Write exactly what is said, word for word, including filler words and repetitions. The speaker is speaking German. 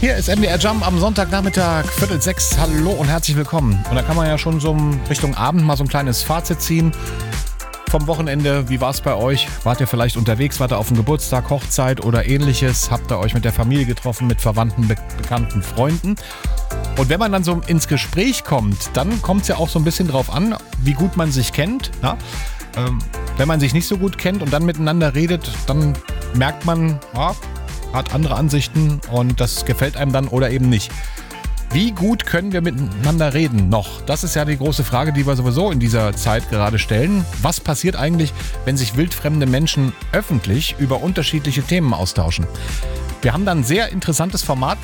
Hier ist M D R Jump am Sonntagnachmittag, Viertel sechs. Hallo und herzlich willkommen. Und da kann man ja schon so Richtung Abend mal so ein kleines Fazit ziehen vom Wochenende. Wie war es bei euch? Wart ihr vielleicht unterwegs? Wart ihr auf dem Geburtstag, Hochzeit oder ähnliches? Habt ihr euch mit der Familie getroffen, mit Verwandten, be- bekannten Freunden? Und wenn man dann so ins Gespräch kommt, dann kommt es ja auch so ein bisschen drauf an, wie gut man sich kennt. Ja? Ähm, wenn man sich nicht so gut kennt und dann miteinander redet, dann merkt man, ja, hat andere Ansichten und das gefällt einem dann oder eben nicht. Wie gut können wir miteinander reden noch? Das ist ja die große Frage, die wir sowieso in dieser Zeit gerade stellen. Was passiert eigentlich, wenn sich wildfremde Menschen öffentlich über unterschiedliche Themen austauschen? Wir haben da ein sehr interessantes Format